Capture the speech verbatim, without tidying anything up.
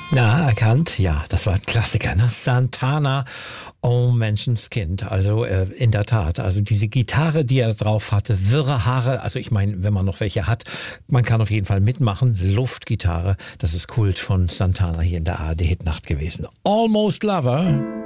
Na, erkannt? Ja, das war ein Klassiker, ne? Santana, Oh Menschenskind. Also äh, in der Tat, also diese Gitarre, die er drauf hatte, wirre Haare, also ich meine, wenn man noch welche hat, man kann auf jeden Fall mitmachen. Luftgitarre, das ist Kult von Santana hier in der A R D-Hitnacht gewesen. Almost Lover.